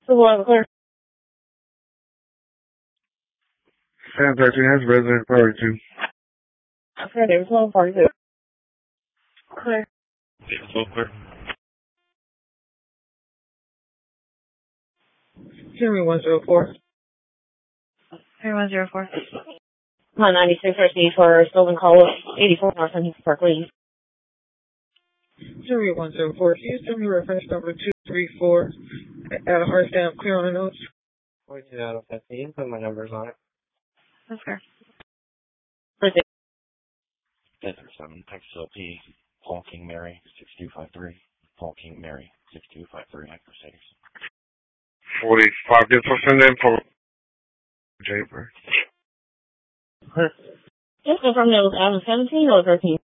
Clear. San 13 has resident party 2. Okay, there's one party 2. Clear. So clear. Henry 104. Henry 104. 96 RC for stolen call 84 North Huntington Park Lee. Henry 104. Can you send me reference number 234 at a hard stamp clear on the notes? 42 out of 15. Put my numbers on it. That's fair. Perfect. 1037. Text LP. Paul King Mary 6253. Paul King Mary 6253. Active status. 45 gets send info. Japer. Just confirm that was Adam 17 or 13?